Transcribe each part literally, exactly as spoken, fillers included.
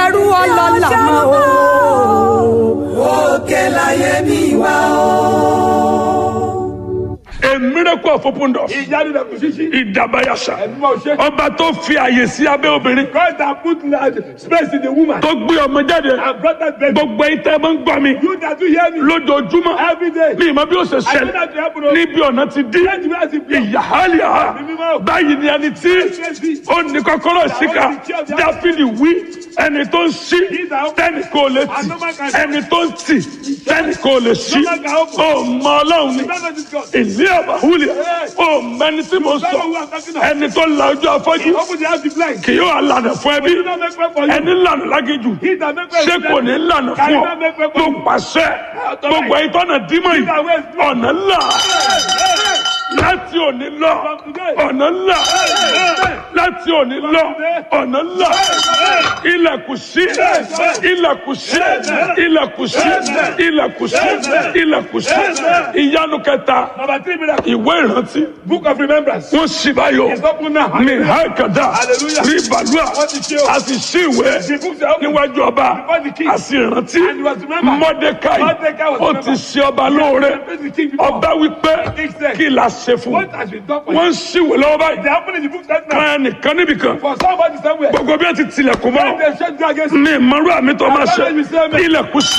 ṣerú ọlọ́lá mọ́ o. òkè láyé mi wá o. A miracle of open doors. ìyanu la kò ṣíṣí. Ìdàbàyàṣà. ẹ̀dùnmọ̀ ṣe. Ọba tó fi àyè sí abẹ́ obìnrin. God that put space in the woman. Tó gbé ọmọ jáde. and brought that baby. Gbogbo ẹ̀yin tẹ́ ẹ máa ń gbọ́ mi. you that do hear me. Lójoojúmọ́. every day. Mi ìmọ̀ bí ó ṣe I know ṣẹlẹ̀. that to happen o. Níbi ọ̀nà ti dí. Let me ask you. Ìyàhálìá. Báyìí ni ẹni tí ó ní kọ́kọ́rọ́ síkà. Dáfídì wí ẹni tó ń ṣí tẹ́nì kò lè tì. Ẹni tó ń tì tẹ́nì kò lè ṣí. Ó mọ Ọlọ́run ni. Ìlí àbáwúlẹ̀. Ó mẹni tí mo sọ. Ẹni tó la ojú afọ́jú. open the house to blind. Kì yóò lànà fún ẹbí. do not make way for you. Ẹni lànà lágéjù. he that make way Ṣé for kò ní them. lànà fún ọ? Mo pàṣẹ. Gbogbo ẹ̀yin tọ́nà dímọ̀ yìí. Ọ̀nà ńlá. Láti òní lọ. Ọ̀nà ńlá. Láti òní lọ. Ọ̀nà ńlá. Ilẹ̀kùn sí. Ilẹ̀kùn sí. Ilẹ̀kùn sí. Ilẹ̀kùn sí. Ilẹ̀kùn sí. Ìyanu kẹta. number three miracle. Ìwé ìrántí. book of remembrance. Wọ́n ṣì báyọ̀. it's open now. Mi hákàdá. Hallelujah. Rí bàlúà. Wọ́n ti ṣe o. A sì ṣí ìwé the books are open. níwájú ọba. Before the king. A sì rántí. And he was remembered. Mọ́dékáì. Mordecai was Ó remembered. ti ṣe ọba lóore. the king before. Ọba wípé king said. kí la ṣe fún. what has been done for you. Wọ́n ń ṣíwèé lọ́wọ́ báyìí. they happen in the book right now. Kan ẹnìkan níbìkan. for somebody somewhere. Gbogbo bí wọ́n ti tilẹ̀kùn mọ́. when they shut you against Mi ìmọ̀rú àmì tó máa ṣe. Àbájáde ìṣe mi. Ilẹ̀kùn sí.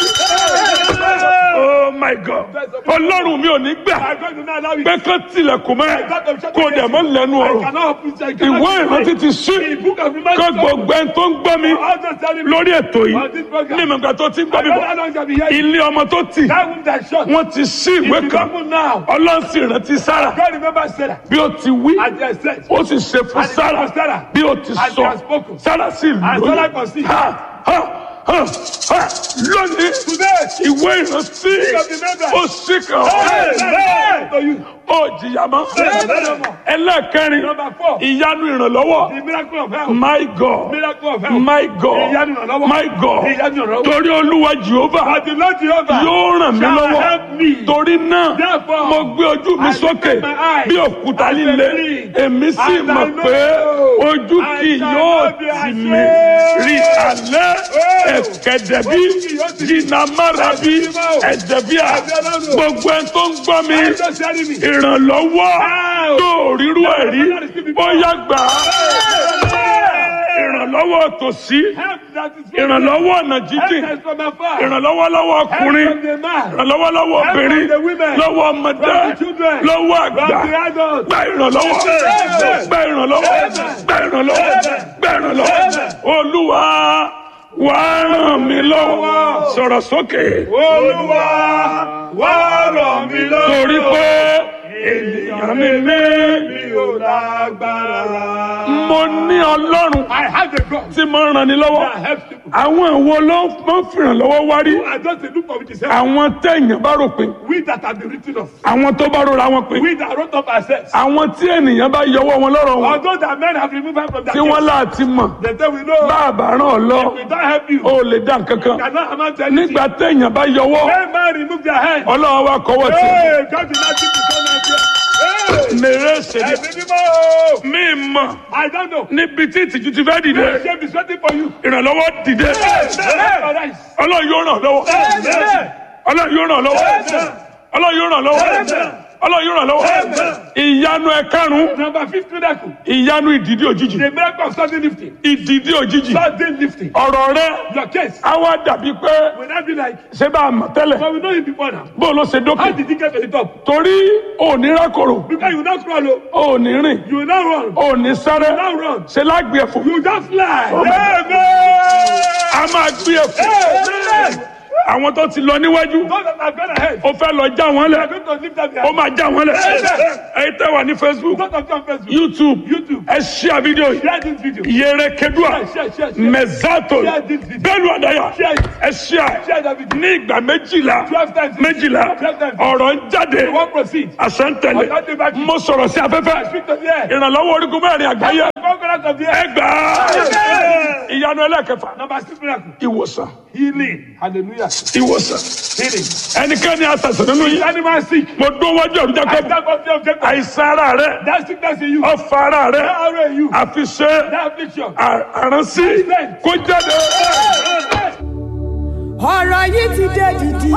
Oh my God. Ọlọ́run mi ò ní gbà. I'm going to not allow it. Pé kán tilẹ̀kùn mọ́ ẹ. Kó dẹ̀ mọ́ lẹ́nu I ọ̀rọ̀. cannot open it. I cannot Ìwé open ìrántí it. ti ṣí. The book of remembrance. Kán gbogbo ẹni tó ń gbọ́ mi I'll just tell you. lórí ètò on yìí. this program. Ní ìmọ̀gbà tó ti ń gbọ́ I mi don't know bọ̀. how long shall be here. Ilé ọmọ tó tì. that womb that shut. Wọ́n ti ṣí ìwé It's kan. open now. Ọlọ́run sì rántí Sárà. God remember Sarah. Bí ó ti wí. And they said. Ó sì ṣe fún And it Sárà. was Sarah. Bí ó ti And he sọ. has spoken. Sárà sì And Sarah lóyún. conceived. Ha ha ha ha. Lónìí. Today. Ìwé ìrántí. of remembrance. Ó sì kàn Hey, ọ́. hey, to you. Ó jìyà mọ́. Ẹlẹ́ẹ̀kẹrin. Number four. Ìyanu ìrànlọ́wọ́. The miracle of health. My God. Miracle of health. My God. Ìyanu ìrànlọ́wọ́. My God. Ìyanu ìrànlọ́wọ́. Torí Olúwa Jèhófà But the Lord Jehovah yóò ràn mí shall lọ́wọ́. help me. Torí náà, Therefore, mo gbé ojú mi I sókè lift my eyes bí òkúta and líle. believe. Èmi sì And I mọ̀ know pé ojú I kì shall yóò not be tì ashamed. mí. Rí alẹ́ ẹ̀kẹ́dẹ̀bí Ojú kì yóò tì mí. jìnnàmárabi ẹ̀dẹ̀bíà. Gbogbo ẹni tó ń gbọ́ mi I just telling me. ìrànlọ́wọ́ Ow. tó rírú ẹ̀rí bóyá gbà á. Ìrànlọ́wọ́ tòsí. Help that is from Ìrànlọ́wọ́ ọ̀nà Help jíjìn. that is from afar. Ìrànlọ́wọ́ lọ́wọ́ ọkùnrin. Help from the man. Ìrànlọ́wọ́ lọ́wọ́ Help obìnrin. from the women. Lọ́wọ́ ọmọdé. From the children. Lọ́wọ́ From àgbà. the adults. Gba ìrànlọ́wọ́. Amen. Gba ìrànlọ́wọ́. Gba ìrànlọ́wọ́. Gba ìrànlọ́wọ́. Olúwa wá ràn mí lọ́wọ́. Sọ̀rọ̀ sókè. Olúwa wá ràn mí lọ́wọ́. Torí pé ènìyàn mi ní. mi ò lágbára. Mo ní Ọlọ́run I have a God tí mo ràn ní lọ́wọ́. that helps people. Àwọn ìwo ló máa ń fìrànlọ́wọ́ wá rí. I just a look of it is help. Àwọn téèyàn bá rò pé. We that have been written off. Àwọn tó bá rora wọn pé. We that wrote up ourselves. Àwọn tí ènìyàn bá yọwọ́ wọn lọ́rọ̀ wọn. Although that men have removed us from that Tí wọ́n case, láti mọ̀. they say we know. Bá a bá ràn ọ́ lọ. We don't help you. O lè dá nǹkan kan. Cannot amount to anything. Nígbà téèyàn bá yọwọ́. When man remove their hand. Ọlọ́run wa kọ́wọ́ tì. Hey, God did not give you so much. Hey, Mèrè ṣèlè. ẹ̀mí mímọ́. Mi mọ̀ I don't know. níbi tí ìtìjú ti fẹ́ The dìde. shame is waiting for you. Ìrànlọ́wọ́ dìde. Amen. Ọlọ́run yóò ràn lọ́wọ́. Amen. Ọlọ́run yóò ràn lọ́wọ́. Ọlọ́run yóò ràn lọ́wọ́. Ọlọ́run yóò ràn lọ́wọ́. Ìyanu ẹ̀karùn-ún. Number fifth miracle. Ìyanu ìdìdí òjijì. The miracle of sudden lifting. Ìdìdí òjijì. Sudden lifting. Ọ̀rọ̀ rẹ Your case á wá dàbí pé will not be like, ṣé bá a mọ̀ tẹ́lẹ̀. but we know you before now. Bó ló ṣe How dókè. did he get to the top? Torí òní rákòrò. Because you will not crawl, oh. Òní rìn. You will not run. Òní sáré. You will not run. Ṣé lágbè ẹ̀fọ́. You will just fly. Oh my Amen. A máa gbé ẹ̀fọ́. Amen. Àwọn tó ti lọ níwájú. Those that have gone ahead, Ó fẹ́ lọ já wọn they are lẹ̀. going to lift up their Ó máa já wọn lẹ̀. Amen. Ẹ̀yin tẹ́ wà ní Facebook, Those of you on Facebook, YouTube, YouTube, ẹ share fídíò yìí. share this video. Yere Kedua, Share, share, share, share. Mezzato, Share this video. Bẹ́ẹ̀ni Adaya, Share it. ẹ share. Share that video. Ní ìgbà méjìlá, Twelve times. méjìlá, Twelve times. ọ̀rọ̀ ń jáde, You won't proceed. àṣẹ ń tẹ̀lé. Ọ̀dọ́ dé bá kí. Mo sọ̀rọ̀ sí I afẹ́fẹ́. speak to the air. Ìrànlọ́wọ́ orígun mẹ́rin àgbáyé. Conquerors of the Ẹ air. gbà á. Amen. Ìyanu ẹlẹ́kẹfà. Number six miracle. Ìwòsàn. Healing. Hallelujah. Ìwòsàn. Healing. Ẹnikẹ́ni àṣàṣàn nínú Is yìí. animal sick? Mo dún wájú ọ̀rùn I jákèjì. stand up there, Jacob. Àìsàn ara rẹ̀. That sickness in you. Ọ̀fà ara rẹ̀. That arrow in you. Àfiṣe. That affliction. Àránsí. Kó jáde. ọ̀rọ̀ yìí ti dé dìdì.